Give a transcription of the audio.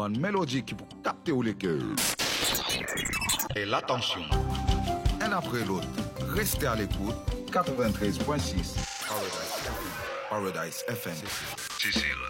bonne mélodie qui peut capter les cœurs. Et l'attention. Un après l'autre, restez à l'écoute. 93.6 Paradise FM. Cécile.